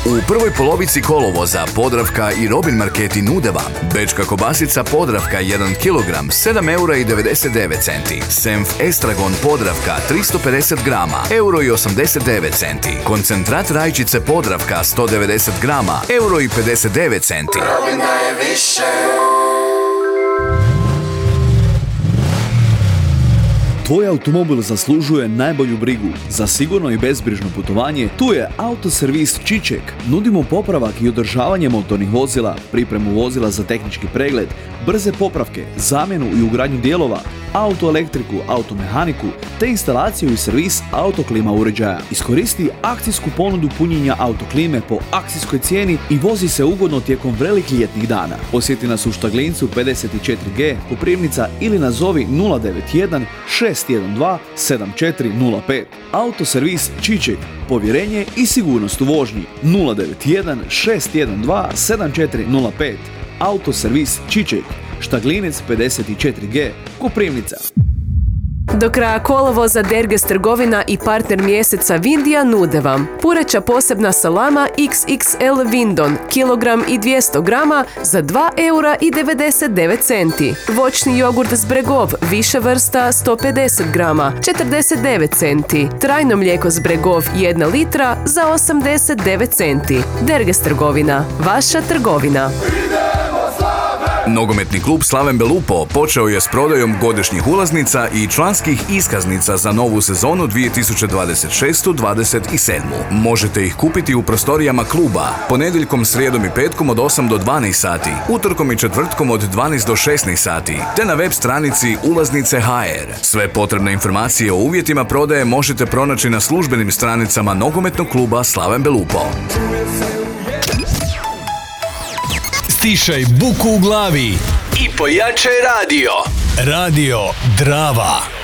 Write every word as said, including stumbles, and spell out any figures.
U prvoj polovici kolovoza Podravka i Robin marketi nude vam bečka kobasica Podravka jedan kilogram sedam eura i devedeset devet centi. Senf Estragon Podravka tristo pedeset grama euro i osamdeset devet centi. Koncentrat rajčice Podravka sto devedeset grama euro i pedeset devet centi. Robin daje više. Tvoj automobil zaslužuje najbolju brigu. Za sigurno i bezbrižno putovanje tu je Autoservis Čiček. Nudimo popravak i održavanje motornih vozila, pripremu vozila za tehnički pregled, brze popravke, zamjenu i ugradnju dijelova, autoelektriku, automehaniku te instalaciju i servis autoklima uređaja. Iskoristi akcijsku ponudu punjenja autoklime po akcijskoj cijeni i vozi se ugodno tijekom velikih ljetnih dana. Posjeti nas u Štaglincu pedeset četiri ge, Koprivnica ili nazovi nula devet jedan šest jedan dva sedam četiri nula pet. Autoservis Čiček. Povjerenje i sigurnost u vožnji. nula devet jedan šest jedan dva sedam četiri nula pet. Autoservis Čiček. Štaglinec pedeset četiri ge, Koprivnica. Do kraja kolovoza Derges trgovina i partner mjeseca Vindija nude vam pureća posebna salama iks iks el Windon, kilogram i dvjesto grama za dva eura i devedeset devet centi. Voćni jogurt Zbregov, više vrsta sto pedeset grama, četrdeset devet centi. Trajno mlijeko Zbregov jedna litra za osamdeset devet centi. Derges trgovina, vaša trgovina. Nogometni klub Slaven Belupo počeo je s prodajom godišnjih ulaznica i članskih iskaznica za novu sezonu dvije tisuće dvadeset šest dvadeset sedam. Možete ih kupiti u prostorijama kluba ponedjeljkom, srijedom i petkom od osam do dvanaest sati, utorkom i četvrtkom od dvanaest do šesnaest sati, te na web stranici ulaznice tačka ha er. Sve potrebne informacije o uvjetima prodaje možete pronaći na službenim stranicama nogometnog kluba Slaven Belupo. Stišaj buku u glavi i pojačaj radio. Radio Drava.